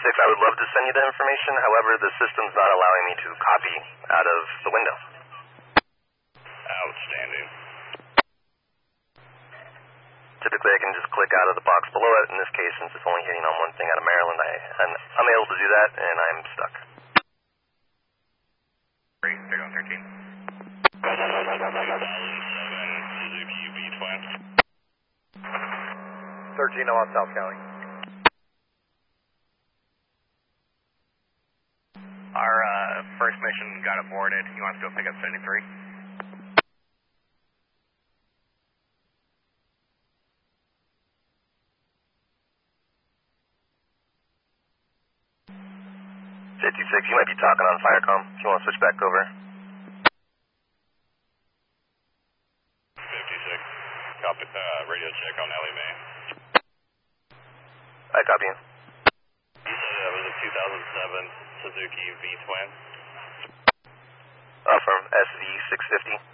I would love to send you the information, however, the system's not allowing me to copy out of the window. Outstanding. Typically, I can just click out of the box below it. In this case, since it's only hitting on one thing out of Maryland, I'm unable to do that, and I'm stuck. Great, they're going 13. 2007 Suzuki V-Twin. 13 on South County. Our first mission got aborted. You want us to go pick up 73? You might be talking on Firecom. If you want to switch back over. 56. Copy. Radio check on Ellie Mae. I copy you. You said that was a 2007 Suzuki V-Twin? From SV650.